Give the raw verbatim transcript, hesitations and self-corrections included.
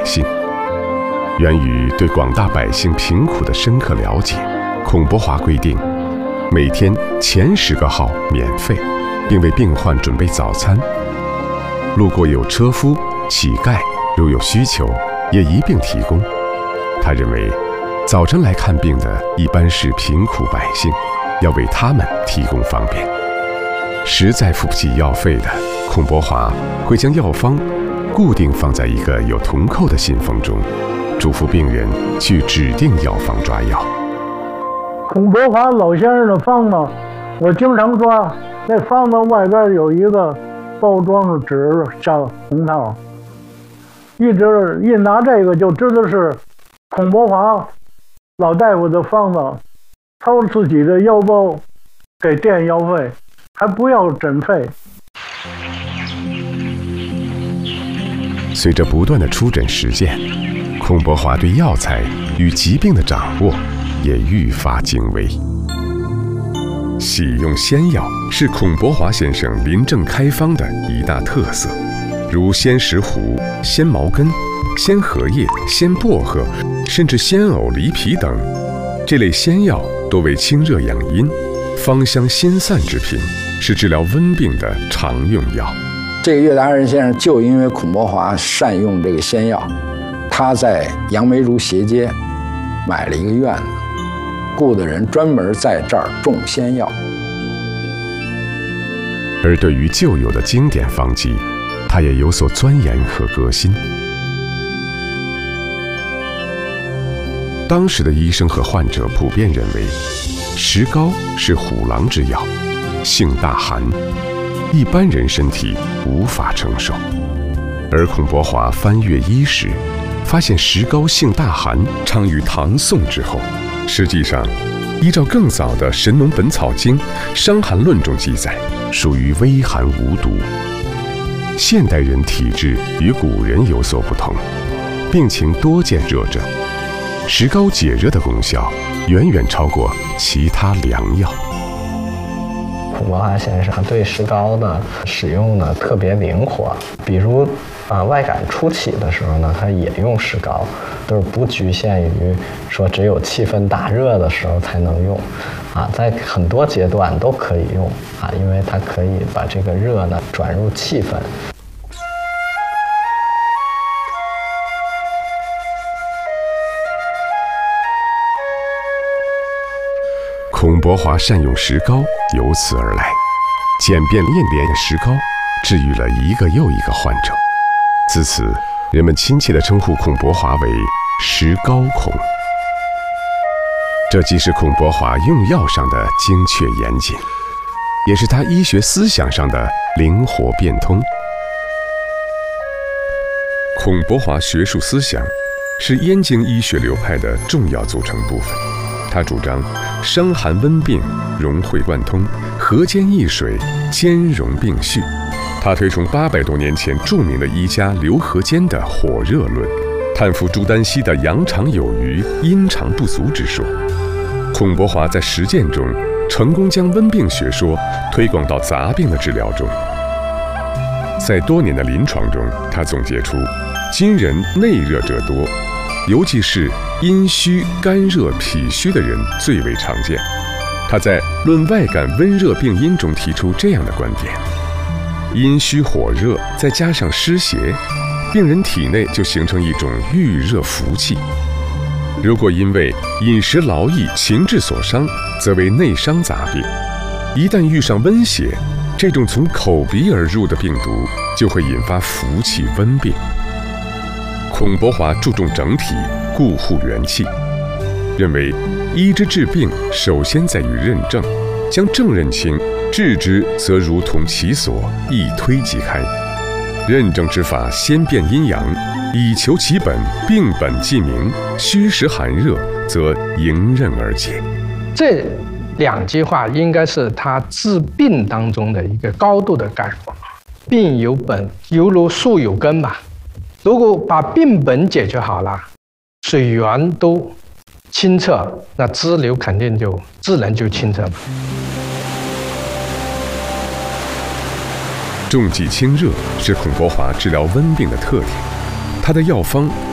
姓。源于对广大百姓贫苦的深刻了解，孔伯华规定，每天前十个号免费，并为病患准备早餐。路过有车夫、乞丐，如有需求，也一并提供。他认为，早晨来看病的一般是贫苦百姓，要为他们提供方便。实在付不起药费的，孔伯华会将药方固定放在一个有铜扣的信封中，嘱咐病人去指定药房抓药。 孔伯华老先生的方子，我经常抓，那方子外边有一个包装的纸下红套，一直一拿这个就知道是孔伯华老大夫的方子，掏自己的腰包给垫药费，还不要诊费。 随着不断的出诊实践，孔伯华对药材与疾病的掌握也愈发精微。喜用仙药是孔伯华先生临症开方的一大特色，如鲜石斛、鲜茅根、鲜荷叶、鲜薄荷，甚至鲜藕、梨皮等，这类仙药多为清热养阴、芳香心散之品，是治疗温病的常用药。 这个岳达仁先生就因为孔伯华善用这个仙药，他在杨梅竹斜街买了一个院子，雇的人专门在这儿种仙药。 而对于旧有的经典方剂，他也有所钻研和革新。当时的医生和患者普遍认为，石膏是虎狼之药，性大寒，一般人身体无法承受。而孔伯华翻阅医史，发现石膏性大寒昌于唐宋之后。实际上，依照更早的《神农本草经·伤寒论》中记载，属于微寒无毒。现代人体质与古人有所不同，病情多见热症，石膏解热的功效远远超过其他良药。 孔伯华先生对石膏的使用呢特别灵活，比如啊、呃、外感初起的时候呢，他也用石膏，都是不局限于说只有气氛大热的时候才能用，啊，在很多阶段都可以用啊，因为它可以把这个热呢转入气氛。 孔伯华善用石膏由此而来，简便炼炼石膏，治愈了一个又一个患者。自此，人们亲切地称呼孔伯华为石膏孔。这既是孔伯华用药上的精确严谨，也是他医学思想上的灵活变通。孔伯华学术思想是燕京医学流派的重要组成部分。他主张伤寒温病融会贯通，合兼益水，兼容并蓄。他推崇八百多年前著名的医家刘和坚的火热论，叹服朱丹溪的阳常有余，阴常不足之说。孔伯华在实践中成功将温病学说推广到杂病的治疗中。在多年的临床中，他总结出今人内热者多，尤其是阴虚、肝热、脾虚的人最为常见。他在《论外感温热病因》中提出这样的观点：阴虚火热，再加上湿邪，病人体内就形成一种郁热浮气。如果因为饮食劳役、情志所伤，则为内伤杂病。一旦遇上温邪，这种从口鼻而入的病毒就会引发浮气温病。孔伯华注重整体，固护元气，认为医之治病首先在于认证，将症认清，治之则如同其所，一推即开。认证之法先辨阴阳，以求其本，病本既明，虚实寒热则迎刃而解。 这两句话应该是他治病当中的一个高度的概括。病有本，犹如树有根吧。如果把病本解决好了，水源都清澈，那支流肯定就自然就清澈了。 重剂清热是孔伯华治疗温病的特点，他的药方